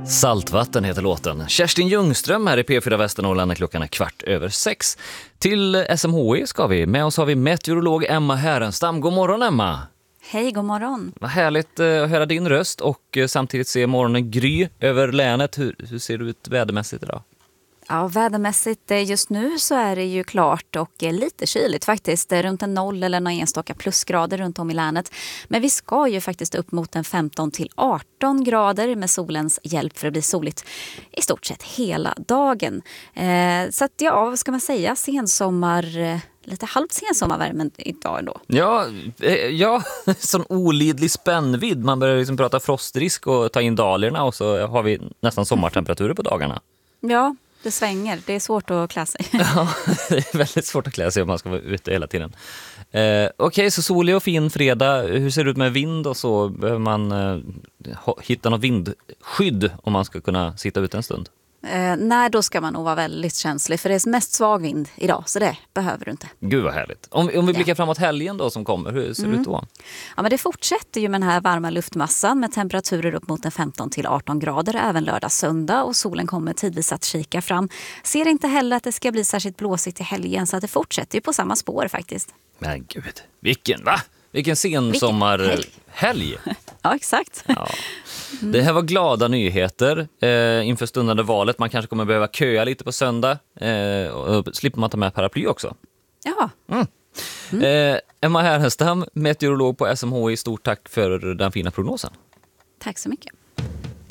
Saltvatten heter låten. Kerstin Ljungström här i P4 Västernorrland när klockan är 6:15. Till SMHI ska vi. Med oss har vi meteorolog Emma Härenstam. God morgon, Emma. Hej, god morgon. Vad härligt att höra din röst och samtidigt se morgonen gry över länet. Hur ser det ut vädermässigt idag? Ja, vädermässigt just nu så är det ju klart och lite kyligt faktiskt. Runt en 0 eller några enstaka plusgrader runt om i länet. Men vi ska ju faktiskt upp mot en 15-18 grader med solens hjälp för att bli soligt i stort sett hela dagen. Så att ja, vad ska man säga? Sensommar... Lite halvt sensommarvärmen idag ändå. Ja, sån olidlig spännvidd. Man börjar liksom prata frostrisk och ta in dalerna och så har vi nästan sommartemperaturer på dagarna. Ja, det svänger. Det är svårt att klä sig. Ja, det är väldigt svårt att klä sig om man ska vara ute hela tiden. Okej, så solig och fin fredag. Hur ser det ut med vind och så? Behöver man hitta något vindskydd om man ska kunna sitta ute en stund? Nej, då ska man nog vara väldigt känslig för det är mest svag vind idag, så det behöver du inte. Gud vad härligt. Om vi blickar framåt helgen då som kommer, hur ser det ut då? Ja, men det fortsätter ju med den här varma luftmassan med temperaturer upp mot en 15-18 grader även lördag söndag och solen kommer tidvis att kika fram. Ser inte heller att det ska bli särskilt blåsigt i helgen så att det fortsätter ju på samma spår faktiskt. Men gud, vilken sensommarhelg. Ja, exakt. Ja. Det här var glada nyheter inför stundande valet. Man kanske kommer behöva köa lite på söndag och slipper man ta med paraply också. Ja. Emma Härenstam, meteorolog på SMHI, stort tack för den fina prognosen. Tack så mycket.